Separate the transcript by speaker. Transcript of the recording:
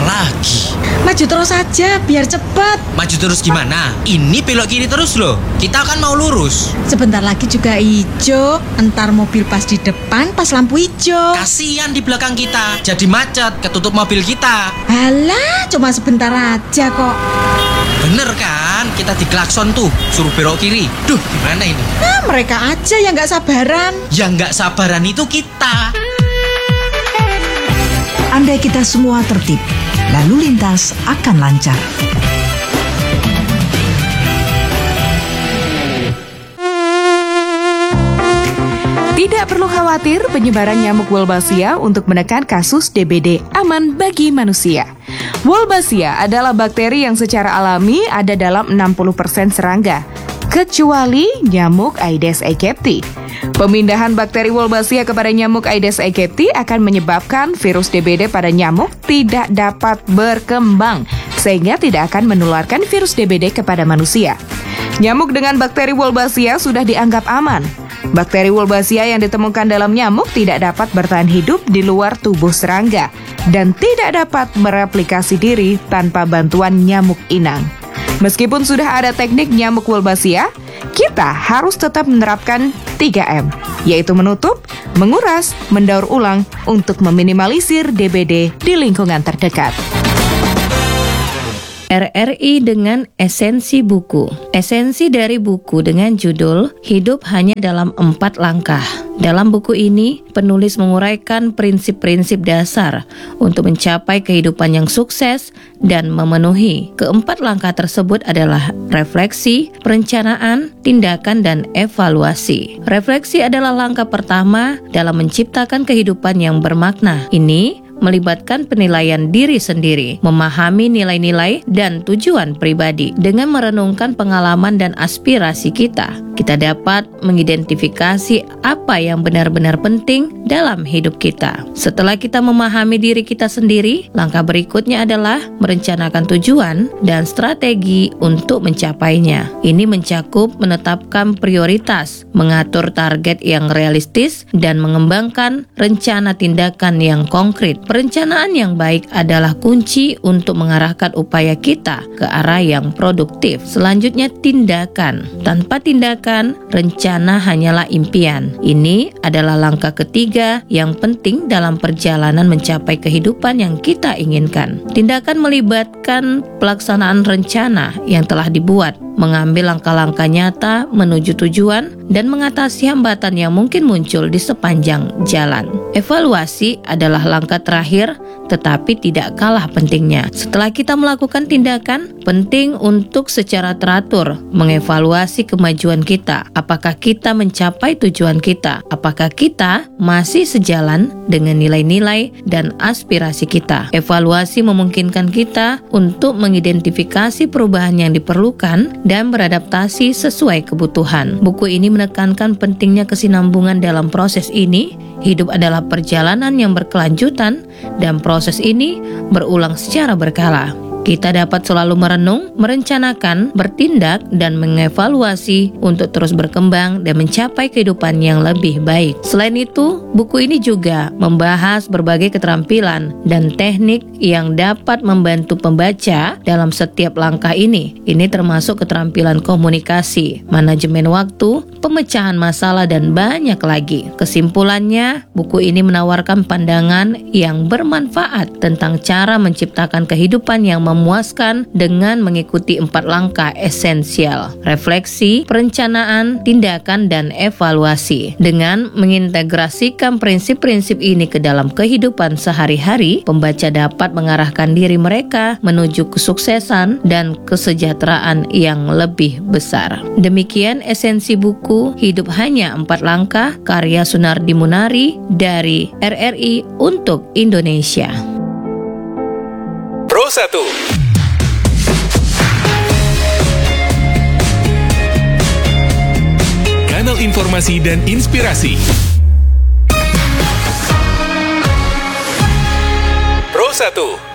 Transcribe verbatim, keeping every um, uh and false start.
Speaker 1: lagi?
Speaker 2: Maju terus saja biar cepat.
Speaker 1: Maju terus gimana? Ini belok kiri terus loh. Kita kan mau lurus.
Speaker 2: Sebentar lagi juga hijau. Entar mobil pas di depan pas lampu hijau.
Speaker 1: Kasian di belakang kita. Jadi macet, ketutup mobil kita.
Speaker 2: Alah, cuma sebentar aja kok.
Speaker 1: Bener kan? Kita diklakson tuh, suruh belok kiri. Duh, gimana ini?
Speaker 2: Nah, mereka aja yang gak sabaran.
Speaker 1: Yang gak sabaran itu kita.
Speaker 3: Andai kita semua tertib, lalu lintas akan lancar.
Speaker 4: Tidak perlu khawatir penyebaran nyamuk Wolbachia untuk menekan kasus D B D aman bagi manusia. Wolbachia adalah bakteri yang secara alami ada dalam enam puluh persen serangga, kecuali nyamuk Aedes aegypti. Pemindahan bakteri Wolbachia kepada nyamuk Aedes aegypti akan menyebabkan virus D B D pada nyamuk tidak dapat berkembang, sehingga tidak akan menularkan virus D B D kepada manusia. Nyamuk dengan bakteri Wolbachia sudah dianggap aman. Bakteri Wolbachia yang ditemukan dalam nyamuk tidak dapat bertahan hidup di luar tubuh serangga dan tidak dapat mereplikasi diri tanpa bantuan nyamuk inang. Meskipun sudah ada teknik nyamuk Wolbachia, kita harus tetap menerapkan tiga M, yaitu menutup, menguras, mendaur ulang untuk meminimalisir D B D di lingkungan terdekat.
Speaker 5: R R I dengan esensi buku. Esensi dari buku dengan judul Hidup Hanya Dalam Empat Langkah. Dalam buku ini, penulis menguraikan prinsip-prinsip dasar untuk mencapai kehidupan yang sukses dan memenuhi. Keempat langkah tersebut adalah refleksi, perencanaan, tindakan, dan evaluasi. Refleksi adalah langkah pertama dalam menciptakan kehidupan yang bermakna. Ini melibatkan penilaian diri sendiri, memahami nilai-nilai dan tujuan pribadi. Dengan merenungkan pengalaman dan aspirasi kita, kita dapat mengidentifikasi apa yang benar-benar penting dalam hidup kita. Setelah kita memahami diri kita sendiri, langkah berikutnya adalah merencanakan tujuan dan strategi untuk mencapainya. Ini mencakup menetapkan prioritas, mengatur target yang realistis, dan mengembangkan rencana tindakan yang konkret. Perencanaan yang baik adalah kunci untuk mengarahkan upaya kita ke arah yang produktif. Selanjutnya, tindakan. Tanpa tindakan, rencana hanyalah impian. Ini adalah langkah ketiga yang penting dalam perjalanan mencapai kehidupan yang kita inginkan. Tindakan melibatkan pelaksanaan rencana yang telah dibuat, mengambil langkah-langkah nyata menuju tujuan, dan mengatasi hambatan yang mungkin muncul di sepanjang jalan. Evaluasi adalah langkah terakhir, tetapi tidak kalah pentingnya. Setelah kita melakukan tindakan, penting untuk secara teratur mengevaluasi kemajuan kita. Apakah kita mencapai tujuan kita? Apakah kita masih sejalan dengan nilai-nilai dan aspirasi kita? Evaluasi memungkinkan kita untuk mengidentifikasi perubahan yang diperlukan dan beradaptasi sesuai kebutuhan. Buku ini menekankan pentingnya kesinambungan dalam proses ini. Hidup adalah perjalanan yang berkelanjutan dan proses ini berulang secara berkala. Kita dapat selalu merenung, merencanakan, bertindak, dan mengevaluasi untuk terus berkembang dan mencapai kehidupan yang lebih baik. Selain itu, buku ini juga membahas berbagai keterampilan dan teknik yang dapat membantu pembaca dalam setiap langkah ini. Ini termasuk keterampilan komunikasi, manajemen waktu, pemecahan masalah, dan banyak lagi. Kesimpulannya, buku ini menawarkan pandangan yang bermanfaat tentang cara menciptakan kehidupan yang memuaskan dengan mengikuti empat langkah esensial: refleksi, perencanaan, tindakan, dan evaluasi. Dengan mengintegrasikan prinsip-prinsip ini ke dalam kehidupan sehari-hari, pembaca dapat mengarahkan diri mereka menuju kesuksesan dan kesejahteraan yang lebih besar. Demikian esensi buku Hidup Hanya Empat Langkah karya Sunardi Munari dari R R I untuk Indonesia.
Speaker 6: Pro satu. Kanal informasi dan inspirasi. Pro satu.